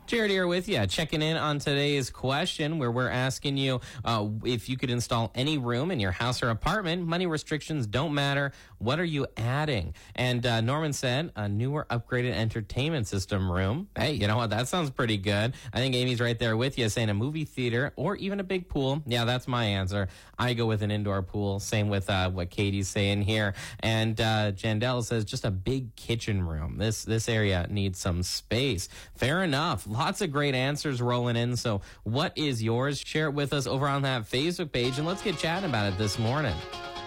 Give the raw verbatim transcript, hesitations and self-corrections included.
Jared here with you, checking in on today's question where we're asking you uh, if you could install any room in your house or apartment. Money restrictions don't matter. What are you adding? And uh, Norman said a newer upgraded entertainment system room. Hey, you know what? That sounds pretty good. I think Amy's right there with you saying a movie theater or even a big pool. Yeah, that's my answer. I go with an indoor pool. Same with uh, what Katie's saying here. And uh, Jandel says just a big kitchen room. This, this area needs some space. Fair enough. Lots of great answers rolling in. So what is yours? Share it with us over on that Facebook page, and let's get chatting about it this morning.